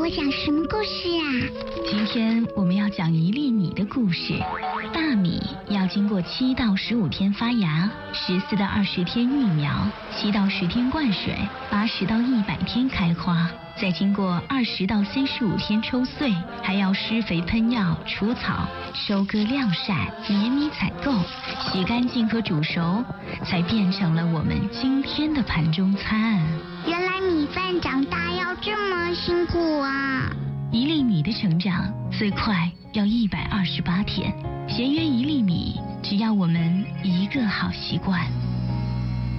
讲什么故事啊？ 今天我们要讲一粒米的故事。大米要经过7到15天发芽，14到20天育苗，7到10天灌水，80到100天开花，再经过20到35天抽穗，还要施肥喷药、除草、收割晾晒、碾米采购、洗干净和煮熟，才变成了我们今天的盘中餐。 原来米饭长大要这么辛苦啊！ 一粒米的成长最快要128天，节约一粒米，只要我们一个好习惯。